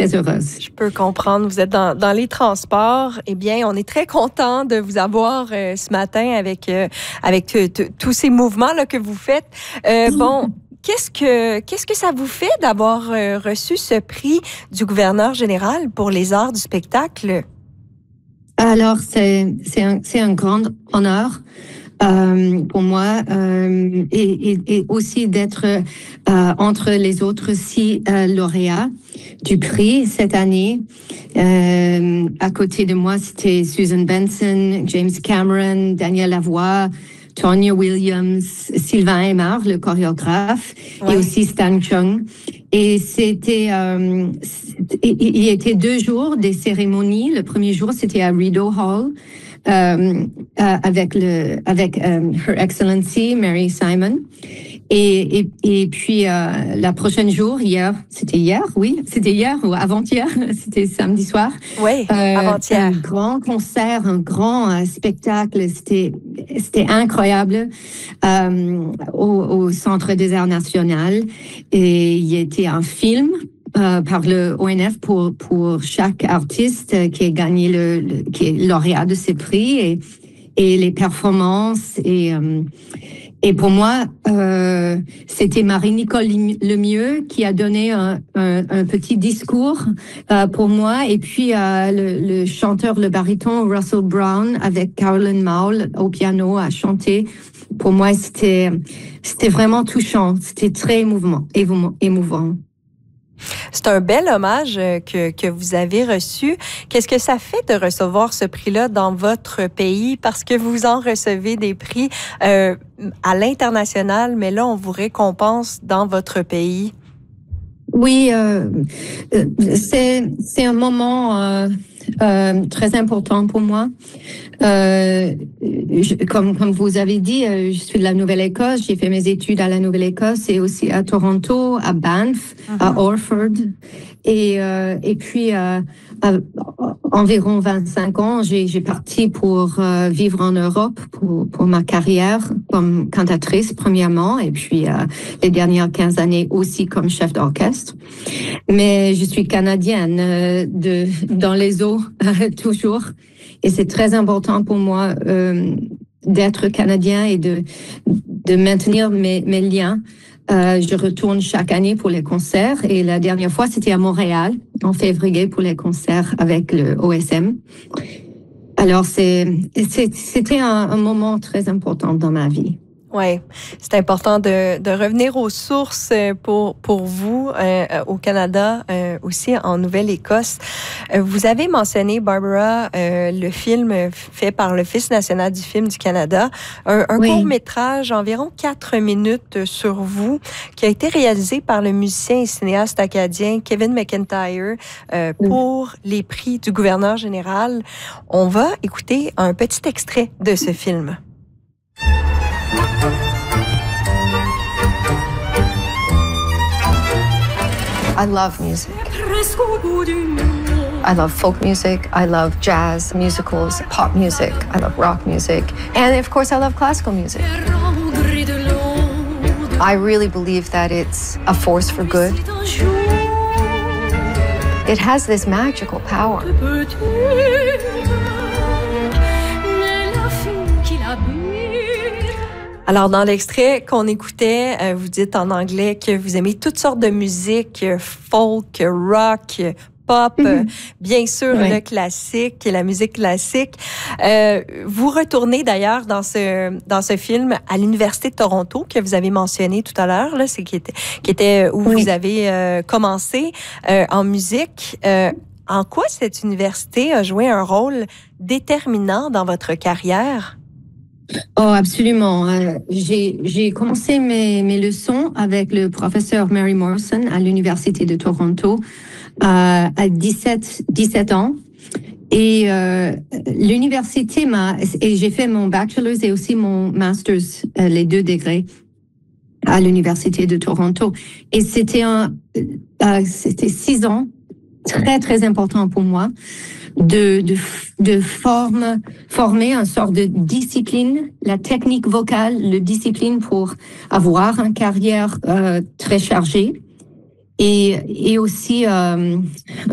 très heureuse. Je peux comprendre. Vous êtes dans les transports. Eh bien, on est très content de vous avoir ce matin avec tous ces mouvements là que vous faites. Bon. Qu'est-ce que ça vous fait d'avoir reçu ce prix du gouverneur général pour les arts du spectacle? Alors, c'est un grand honneur pour moi et aussi d'être entre les autres 6 lauréats du prix cette année. À côté de moi, c'était Susan Benson, James Cameron, Daniel Lavoie, Tonya Williams, Sylvain Aymar, le chorégraphe, et aussi Stan Chung. Et il y était 2 jours des cérémonies. Le premier jour, c'était à Rideau Hall, avec Her Excellency Mary Simon. Et puis la prochaine jour, c'était hier ou avant-hier, c'était samedi soir. Oui, avant-hier. Un grand concert, un grand spectacle, c'était incroyable au Centre des Arts Nationaux. Et il y était un film par le ONF pour chaque artiste qui a gagné qui est lauréat de ces prix et les performances et pour moi, c'était Marie-Nicole Lemieux qui a donné un petit discours pour moi. Et puis le chanteur, le baryton Russell Brown avec Carolyn Maul au piano a chanté. Pour moi, c'était vraiment touchant. C'était très émouvant. C'est un bel hommage que vous avez reçu. Qu'est-ce que ça fait de recevoir ce prix-là dans votre pays? Parce que vous en recevez des prix à l'international, mais là, on vous récompense dans votre pays. Oui, c'est un moment très important pour moi. Comme vous avez dit, je suis de la Nouvelle-Écosse. J'ai fait mes études à la Nouvelle-Écosse et aussi à Toronto, à Banff, à Orford. Et puis, environ 25 ans, j'ai parti pour vivre en Europe pour ma carrière comme cantatrice, premièrement, et puis les dernières 15 années aussi comme chef d'orchestre. Mais je suis canadienne dans les eaux, toujours. Et c'est très important pour moi d'être canadien et de maintenir mes liens. Je retourne chaque année pour les concerts et la dernière fois, c'était à Montréal, en février, pour les concerts avec le OSM. Alors, c'était un moment très important dans ma vie. Oui, c'est important de revenir aux sources pour vous au Canada, aussi en Nouvelle-Écosse. Vous avez mentionné, Barbara, le film fait par l'Office national du film du Canada, un court-métrage environ 4 minutes sur vous, qui a été réalisé par le musicien et cinéaste acadien Kevin McIntyre pour les prix du gouverneur général. On va écouter un petit extrait de ce film. I love music. I love folk music. I love jazz, musicals, pop music. I love rock music. And of course, I love classical music. I really believe that it's a force for good. It has this magical power. Alors, dans l'extrait qu'on écoutait, vous dites en anglais que vous aimez toutes sortes de musique, folk, rock, pop, bien sûr le classique, la musique classique. Vous retournez d'ailleurs dans ce film à l'Université de Toronto que vous avez mentionné tout à l'heure, là, qui était où vous avez commencé en musique. En quoi cette université a joué un rôle déterminant dans votre carrière? Oh, absolument. J'ai commencé mes leçons avec le professeur Mary Morrison à l'Université de Toronto à 17 ans. Et l'université et j'ai fait mon bachelor's et aussi mon master's, les 2 degrés à l'Université de Toronto. Et c'était 6 ans très, très important pour moi de former une sorte de discipline, la technique vocale, le discipline pour avoir une carrière très chargée et aussi